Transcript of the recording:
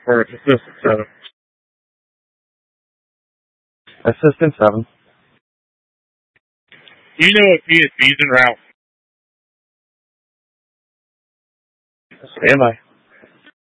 for Assistant 7. Assistant 7. Do you know if PSB's en route? Stand by.